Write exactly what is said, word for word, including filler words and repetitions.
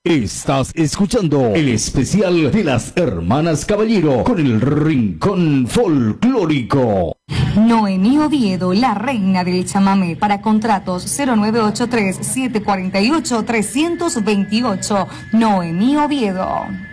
Estás escuchando el especial de las Hermanas Caballero con el Rincón Folclórico. Noemí Oviedo, la reina del chamamé. Para contratos cero nueve ocho tres, siete cuatro ocho, tres dos ocho. Noemí Oviedo.